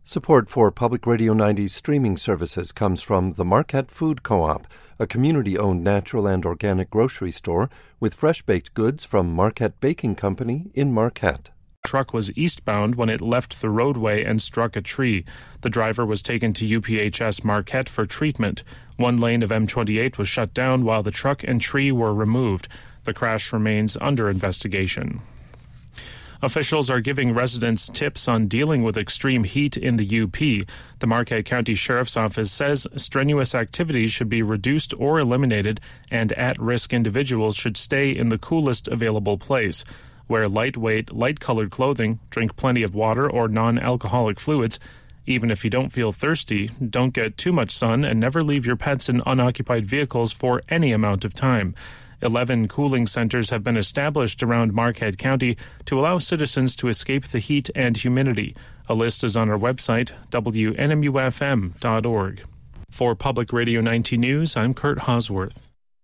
Support for Public Radio 90's streaming services comes from the Marquette Food Co-op, a community-owned natural and organic grocery store with fresh-baked goods from Marquette Baking Company in Marquette. The truck was eastbound when it left the roadway and struck a tree. The driver was taken to UPHS Marquette for treatment. One lane of M28 was shut down while the truck and tree were removed. The crash remains under investigation. Officials are giving residents tips on dealing with extreme heat in the UP. The Marquette County Sheriff's Office says strenuous activities should be reduced or eliminated, and at-risk individuals should stay in the coolest available place. Wear lightweight, light-colored clothing, drink plenty of water or non-alcoholic fluids. Even if you don't feel thirsty, don't get too much sun, and never leave your pets in unoccupied vehicles for any amount of time. 11 cooling centers have been established around Marquette County to allow citizens to escape the heat and humidity. A list is on our website, WNMUFM.org. For Public Radio 90 News, I'm Kurt Hosworth.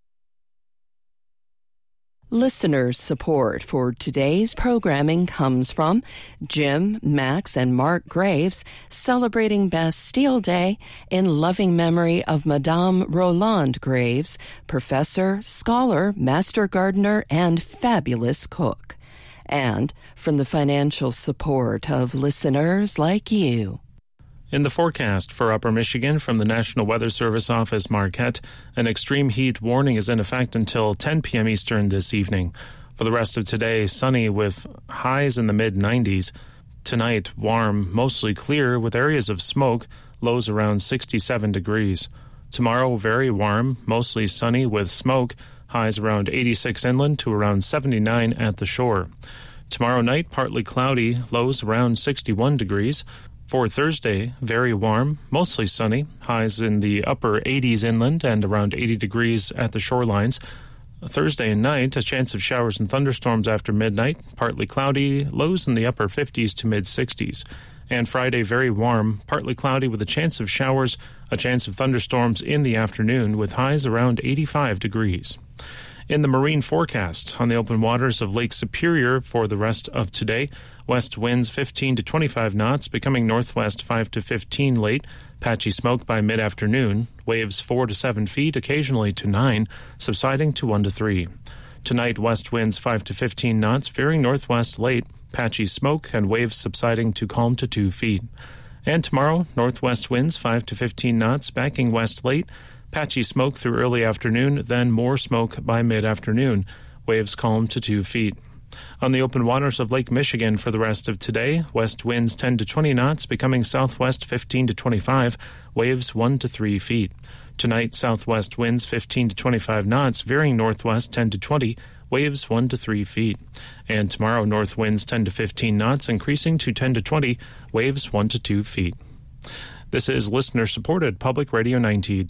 Listener support for today's programming comes from Jim, Max, and Mark Graves, celebrating Bastille Day in loving memory of Madame Roland Graves, professor, scholar, master gardener, and fabulous cook. And from the financial support of listeners like you. In the forecast for Upper Michigan from the National Weather Service Office, Marquette, an extreme heat warning is in effect until 10 p.m. Eastern this evening. For the rest of today, sunny with highs in the mid-90s. Tonight, warm, mostly clear with areas of smoke, lows around 67 degrees. Tomorrow, very warm, mostly sunny with smoke, highs around 86 inland to around 79 at the shore. Tomorrow night, partly cloudy, lows around 61 degrees. For Thursday, very warm, mostly sunny, highs in the upper 80s inland and around 80 degrees at the shorelines. Thursday night, a chance of showers and thunderstorms after midnight, partly cloudy, lows in the upper 50s to mid-60s. And Friday, very warm, partly cloudy with a chance of showers, a chance of thunderstorms in the afternoon with highs around 85 degrees. In the marine forecast, on the open waters of Lake Superior for the rest of today, west winds 15 to 25 knots, becoming northwest 5 to 15 late, patchy smoke by mid-afternoon, waves 4 to 7 feet, occasionally to 9, subsiding to 1 to 3. Tonight, west winds 5 to 15 knots, veering northwest late, patchy smoke, and waves subsiding to calm to 2 feet. And tomorrow, northwest winds 5 to 15 knots, backing west late, patchy smoke through early afternoon, then more smoke by mid-afternoon. Waves calm to 2 feet. On the open waters of Lake Michigan for the rest of today, west winds 10 to 20 knots, becoming southwest 15 to 25, waves 1 to 3 feet. Tonight, southwest winds 15 to 25 knots, veering northwest 10 to 20, waves 1 to 3 feet. And tomorrow, north winds 10 to 15 knots, increasing to 10 to 20, waves 1 to 2 feet. This is listener-supported Public Radio 90,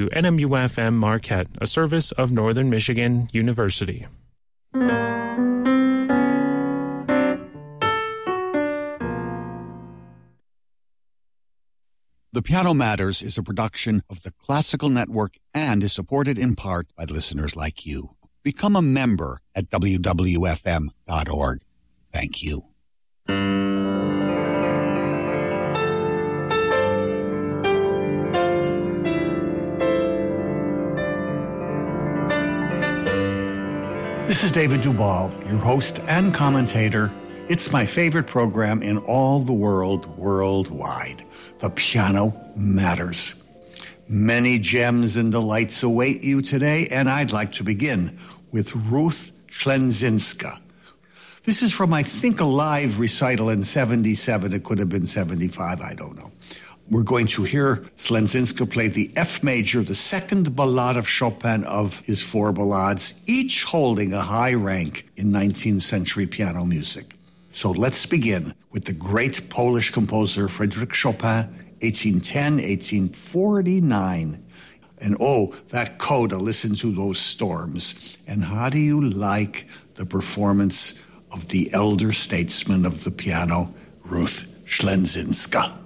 WNMUFM Marquette, a service of Northern Michigan University. The Piano Matters is a production of the Classical Network and is supported in part by listeners like you. Become a member at WWFM.org. Thank you. This is David Duvall, your host and commentator. It's my favorite program in all the world, worldwide. The Piano Matters. Many gems and delights await you today, and I'd like to begin with Ruth Schlenzinska. This is from, I think, a live recital in 77. It could have been 75, I don't know. We're going to hear Schlenzinska play the F major, the second ballade of Chopin of his 4 ballades, each holding a high rank in 19th century piano music. So let's begin with the great Polish composer Frédéric Chopin, 1810-1849. And oh, that coda, listen to those storms. And how do you like the performance of the elder statesman of the piano, Ruth Schlenzinska?